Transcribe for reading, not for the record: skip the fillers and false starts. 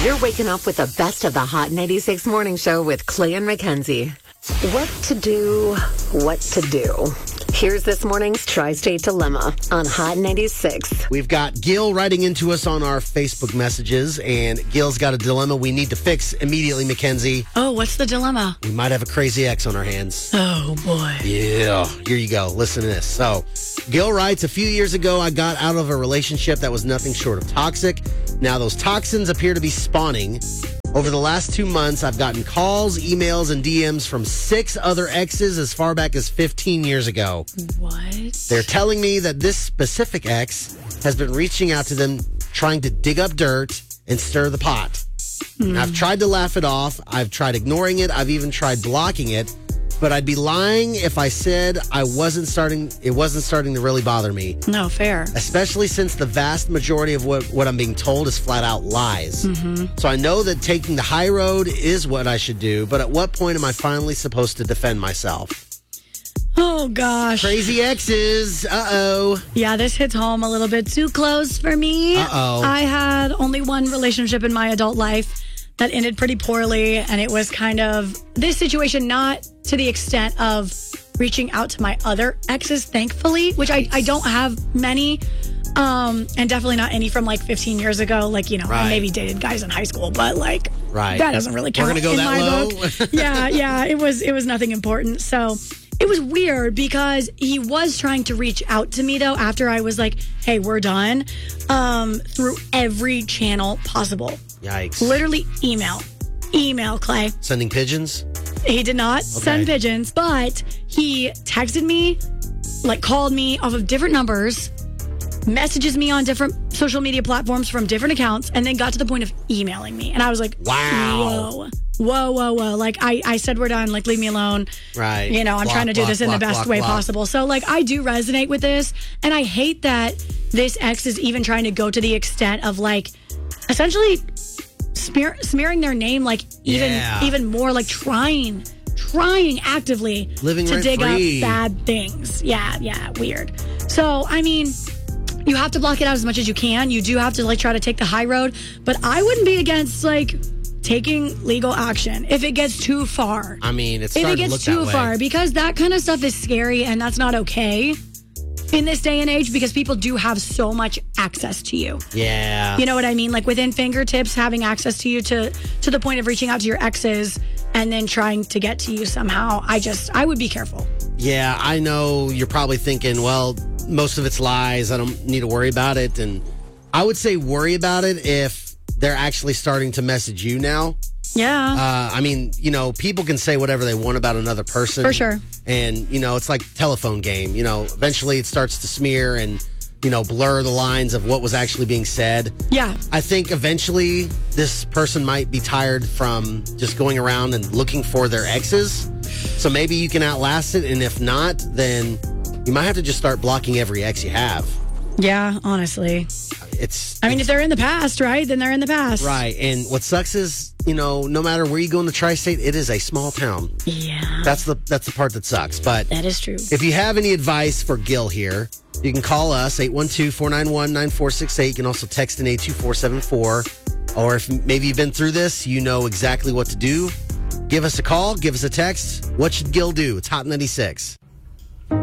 You're waking up with the best of the Hot 96 Morning Show with Clay and Mackenzie. What to do, what to do. Here's this morning's Tri-State Dilemma on Hot 96. We've got Gil writing into us on our Facebook messages, and Gil's got a dilemma we need to fix immediately, Mackenzie. Oh, what's the dilemma? We might have a crazy ex on our hands. Oh, boy. Yeah, here you go. Listen to this. So, Gil writes, a few years ago, I got out of a relationship that was nothing short of toxic. Now, those toxins appear to be spawning. Over the last 2 months, I've gotten calls, emails, and DMs from 6 other exes as far back as 15 years ago. What? They're telling me that this specific ex has been reaching out to them, trying to dig up dirt and stir the pot. And I've tried to laugh it off. I've tried ignoring it. I've even tried blocking it. But I'd be lying if I said it wasn't starting to really bother me. No, fair. Especially since the vast majority of what I'm being told is flat out lies. So I know that taking the high road is what I should do, but at what point am I finally supposed to defend myself? Oh, gosh. Crazy exes. Uh-oh. Yeah, this hits home a little bit too close for me. Uh-oh. I had only one relationship in my adult life that ended pretty poorly, and it was kind of this situation, not to the extent of reaching out to my other exes, thankfully, which I don't have many, and definitely not any from like 15 years ago. Like, you know, I maybe dated guys in high school, but like that doesn't really count. We're gonna go in that my low. book. Yeah, it was nothing important. So it was weird because he was trying to reach out to me though after I was like, hey, we're done, through every channel possible. Yikes. Literally email, Clay. Sending pigeons? He did not send pigeons, but he texted me, like called me off of different numbers, messages me on different social media platforms from different accounts, and then got to the point of emailing me. And I was like, wow. Whoa. Like, I said we're done. Like, leave me alone. Right. You know, I'm trying to do this in the best way possible. So, like, I do resonate with this. And I hate that this ex is even trying to go to the extent of, like, essentially smearing their name, like, even more, like, trying actively living to dig free. up bad things. Yeah, weird. So, I mean, you have to block it out as much as you can. You do have to, like, try to take the high road. But I wouldn't be against, like, taking legal action if it gets too far. I mean, if it gets too far, because that kind of stuff is scary and that's not okay in this day and age, because people do have so much access to you. Yeah. You know what I mean? Like within fingertips, having access to you to the point of reaching out to your exes and then trying to get to you somehow. I would be careful. Yeah, I know you're probably thinking, well, most of it's lies. I don't need to worry about it. And I would say worry about it if they're actually starting to message you now. Yeah. I mean, you know, people can say whatever they want about another person. For sure. And, you know, it's like a telephone game. You know, eventually it starts to smear and, you know, blur the lines of what was actually being said. Yeah. I think eventually this person might be tired from just going around and looking for their exes. So maybe you can outlast it. And if not, then you might have to just start blocking every ex you have. Yeah, honestly. If they're in the past, right? Then they're in the past. Right. And what sucks is, you know, no matter where you go in the tri-state, it is a small town. Yeah. That's the part that sucks. But that is true. If you have any advice for Gil here, you can call us, 812-491-9468. You can also text in 82474. Or if maybe you've been through this, you know exactly what to do. Give us a call. Give us a text. What should Gil do? It's Hot 96.